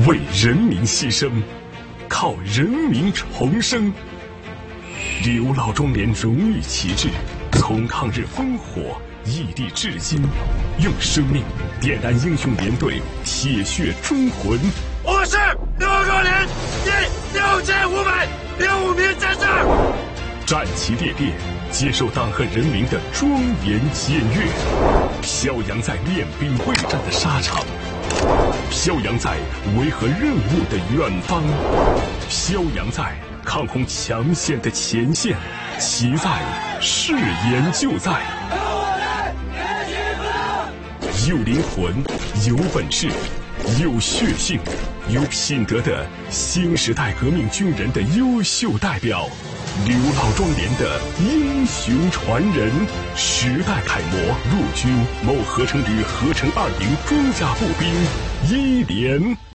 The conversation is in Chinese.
为人民牺牲，靠人民重生。刘老庄连荣誉旗帜从抗日烽火屹立至今，用生命点燃英雄连队铁血忠魂。 我是刘若莲第6506名战士， 战旗猎猎，接受党和人民的庄严检阅，飘扬在练兵备战的沙场，飘扬在维和任务的远方，飘扬在抗洪抢险的前线，其在誓言就在。有灵魂，有本事，有血性，有品德的新时代革命军人的优秀代表，刘老庄连的英雄传人，时代楷模，陆军某合成旅合成2营装甲步兵1连。